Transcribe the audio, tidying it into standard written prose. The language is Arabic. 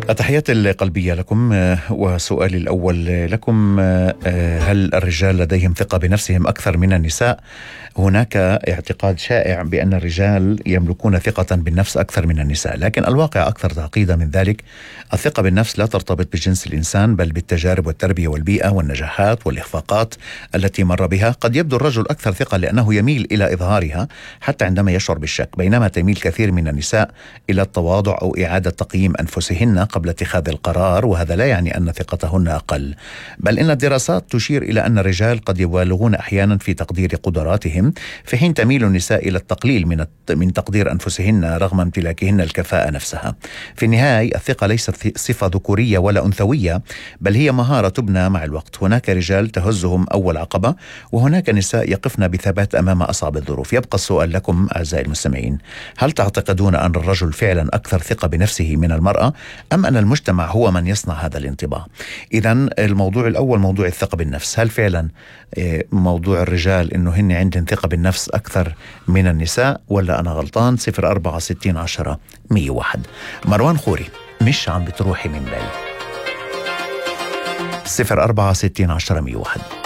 التحيات القلبية لكم. وسؤالي الأول لكم: هل الرجال لديهم ثقة بنفسهم أكثر من النساء؟ هناك اعتقاد شائع بأن الرجال يملكون ثقة بالنفس أكثر من النساء، لكن الواقع أكثر تعقيدا من ذلك. الثقة بالنفس لا ترتبط بجنس الإنسان، بل بالتجارب والتربية والبيئة والنجاحات والإخفاقات التي مر بها. قد يبدو الرجل أكثر ثقة لأنه يميل إلى إظهارها حتى عندما يشعر بالشك، بينما تميل كثير من النساء إلى التواضع أو إعادة تقييم أنفسهن قبل اتخاذ القرار. وهذا لا يعني أن ثقتهن أقل، بل إن الدراسات تشير إلى أن الرجال قد يبالغون أحيانا في تقدير قدراتهم، في حين تميل النساء إلى التقليل من تقدير أنفسهن رغم امتلاكهن الكفاءة نفسها. في النهاية الثقة ليست صفة ذكورية ولا أنثوية، بل هي مهارة تبنى مع الوقت. هناك رجال تهزهم أول عقبة، وهناك نساء يقفن بثبات أمام أصعب الظروف. يبقى السؤال لكم أعزائي المستمعين: هل تعتقدون أن الرجل فعلا أكثر ثقة بنفسه من المرأة، أم أن المجتمع هو من يصنع هذا الانطباع؟ إذن الموضوع الأول موضوع الثقة بالنفس. هل فعلا موضوع الرجال إنه هن عندهم ثقة بالنفس أكثر من النساء، ولا أنا غلطان؟ 046010 101. مروان خوري: مش عم بتروحي من بالي. 046010 101.